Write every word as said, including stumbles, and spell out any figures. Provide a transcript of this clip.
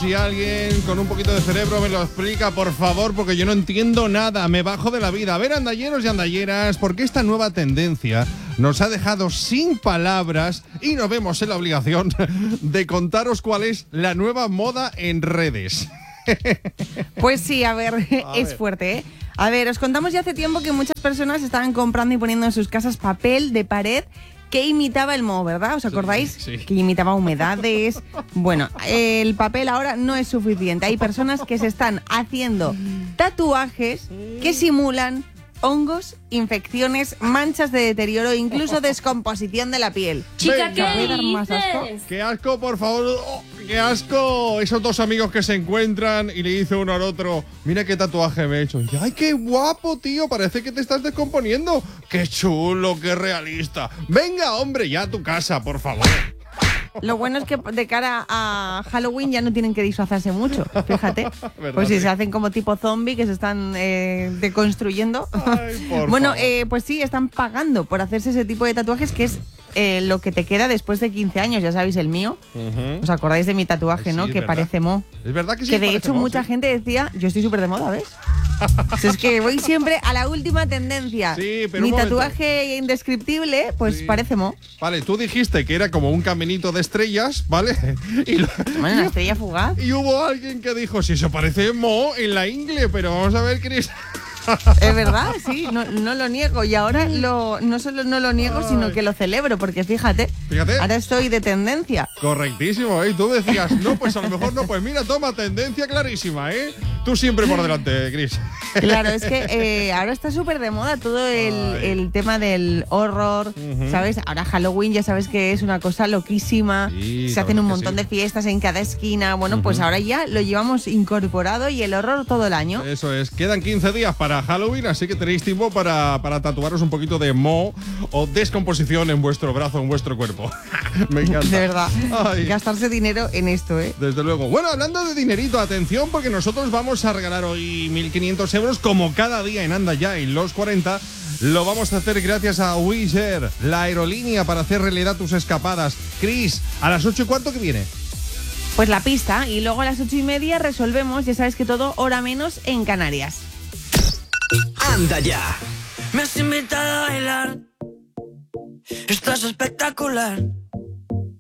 si alguien con un poquito de cerebro me lo explica, por favor, porque yo no entiendo nada, me bajo de la vida. A ver, andalleros y andalleras, ¿por qué esta nueva tendencia nos ha dejado sin palabras y nos vemos en la obligación de contaros cuál es la nueva moda en redes? Pues sí, a ver, a es ver. fuerte, ¿eh? A ver, os contamos ya hace tiempo que muchas personas estaban comprando y poniendo en sus casas papel de pared que imitaba el moho, ¿verdad? ¿Os acordáis? Sí, sí. Que imitaba humedades. Bueno, el papel ahora no es suficiente. Hay personas que se están haciendo tatuajes que simulan hongos, infecciones, manchas de deterioro e incluso descomposición de la piel. Chica, Venga. ¿qué ¿Puede dar más asco? dices? ¡Qué asco, por favor! ¡Oh, ¡qué asco! Esos dos amigos que se encuentran y le dice uno al otro, mira qué tatuaje me he hecho. Y, ¡ay, qué guapo, tío! Parece que te estás descomponiendo. ¡Qué chulo, qué realista! Venga, hombre, ya a tu casa, por favor. Lo bueno es que de cara a Halloween ya no tienen que disfrazarse mucho, fíjate. ¿Verdad, Pues si sí? se hacen como tipo zombie que se están eh, deconstruyendo. Ay, por Bueno, favor. eh, pues sí, están pagando por hacerse ese tipo de tatuajes que es eh, lo que te queda después de quince años, ya sabéis, el mío. Ujú. ¿Os acordáis de mi tatuaje, Ay, no? sí, Que ¿verdad? parece mo. Es verdad que sí. Que de parece hecho mo, mucha sí. gente decía, yo estoy súper de moda, ¿ves? Si es que voy siempre a la última tendencia. Sí, pero mi un momento. tatuaje indescriptible, pues Sí. parece mo. Vale, tú dijiste que era como un caminito de estrellas, ¿vale? Y, lo- Bueno, una estrella fugaz. y hubo alguien que dijo, si eso parece mo en la ingle, pero vamos a ver, Chris. Es verdad, sí, no, no lo niego. Y ahora lo, no solo no lo niego, Ay. sino que lo celebro, porque fíjate, Fíjate. ahora estoy de tendencia. Correctísimo, ¿eh? Y tú decías, no, pues a lo mejor no, pues mira, toma, tendencia clarísima, ¿eh? Tú siempre por delante, Chris. Claro, es que eh, ahora está súper de moda todo el, Ay. el tema del horror, Ujú. ¿sabes? Ahora Halloween ya sabes que es una cosa loquísima, Sí, se la hacen un verdad que montón sí. de fiestas en cada esquina. Bueno, pues Ujú. ahora ya lo llevamos incorporado y el horror todo el año. Eso es, quedan quince días para Halloween, así que tenéis tiempo para, para tatuaros un poquito de mo o descomposición en vuestro brazo, en vuestro cuerpo. Me encanta. De verdad, Ay. gastarse dinero en esto, ¿eh? Desde luego. Bueno, hablando de dinerito, atención, porque nosotros vamos a regalar hoy mil quinientos euros, como cada día en Anda Ya en los cuarenta. Lo vamos a hacer gracias a Wizz Air, la aerolínea para hacer realidad tus escapadas. Chris, a las ocho y cuarto que viene. Pues la pista, y luego a las ocho y media resolvemos, ya sabes que todo hora menos en Canarias. Anda Ya. Me has invitado a bailar. Estás espectacular.